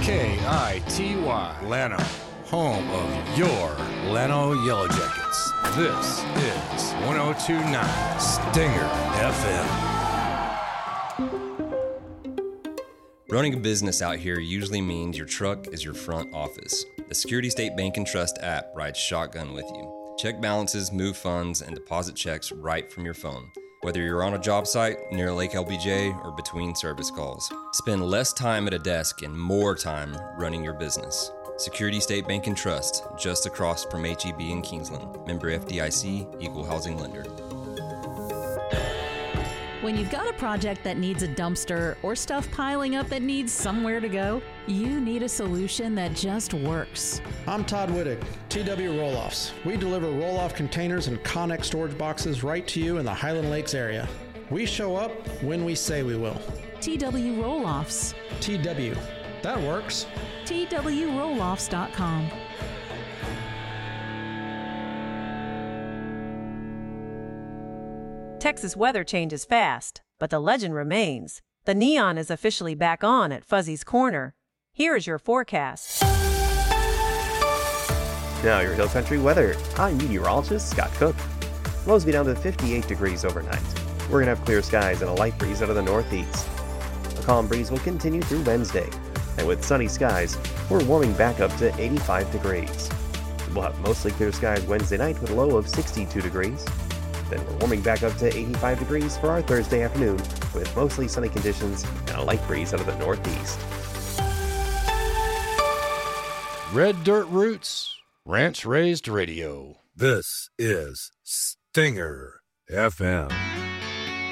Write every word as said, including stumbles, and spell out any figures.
K I T Y, Llano, home of your Llano Yellow Jackets. This is one oh two point nine Stinger F M. Running a business out here usually means your truck is your front office. The Security State Bank and Trust app rides shotgun with you. Check balances, move funds, and deposit checks right from your phone. Whether you're on a job site, near Lake L B J, or between service calls, spend less time at a desk and more time running your business. Security State Bank and Trust, just across from H E B in Kingsland. Member F D I C, Equal Housing Lender. When you've got a project that needs a dumpster or stuff piling up that needs somewhere to go, you need a solution that just works. I'm Todd Wittig, T W Roll-Offs. We deliver roll-off containers and Connex storage boxes right to you in the Highland Lakes area. We show up when we say we will. T W Roll-Offs. T W. That works. T W roll offs dot com. Texas weather changes fast, but the legend remains. The neon is officially back on at Fuzzy's Corner. Here is your forecast. Now your Hill Country weather. I'm meteorologist Scott Cook. Lows be down to fifty-eight degrees overnight. We're going to have clear skies and a light breeze out of the northeast. A calm breeze will continue through Wednesday, and with sunny skies, we're warming back up to eighty-five degrees. We'll have mostly clear skies Wednesday night with a low of sixty-two degrees. Then we're warming back up to eighty-five degrees for our Thursday afternoon with mostly sunny conditions and a light breeze out of the northeast. Red Dirt Roots, Ranch Raised Radio. This is Stinger F M.